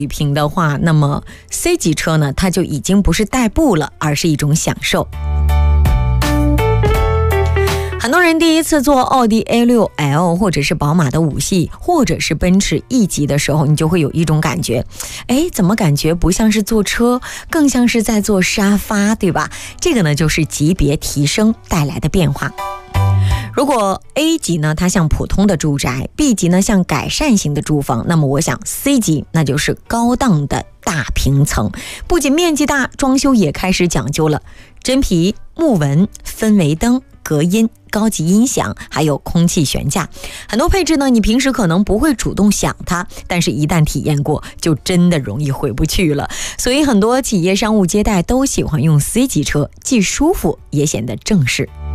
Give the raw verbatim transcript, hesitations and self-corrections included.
水平的话，那么 C 级车呢，它就已经不是代步了，而是一种享受。很多人第一次坐奥迪 A 六 L 或者是宝马的五系或者是奔驰 E 级的时候，你就会有一种感觉，哎，怎么感觉不像是坐车，更像是在坐沙发，对吧？这个呢就是级别提升带来的变化。如果 A 级呢，它像普通的住宅， B 级呢像改善型的住房，那么我想 C 级那就是高档的大平层，不仅面积大，装修也开始讲究了，真皮、木纹、氛围灯、隔音、高级音响，还有空气悬架，很多配置呢，你平时可能不会主动想它，但是一旦体验过，就真的容易回不去了。所以很多企业商务接待都喜欢用 C 级车，既舒服也显得正式。